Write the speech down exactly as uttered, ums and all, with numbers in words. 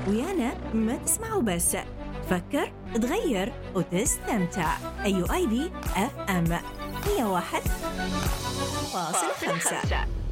ويانا ما تسمعوا بس، فكر، تغير وتستمتع. أيو آي بي إف إم مية وواحد فاصلة خمسة.